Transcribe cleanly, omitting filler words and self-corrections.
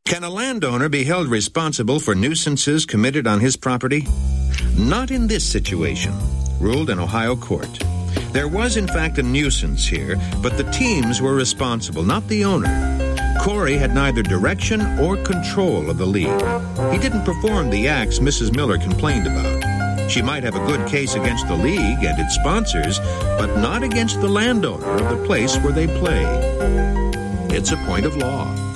Can a landowner be held responsible for nuisances committed on his property? Not in this situation, ruled an Ohio court. There was, in fact, a nuisance here, but the teams were responsible, not the owner. Corey had neither direction or control of the league. He didn't perform the acts Mrs. Miller complained about. She might have a good case against the league and its sponsors, but not against the landowner of the place where they play. It's a point of law.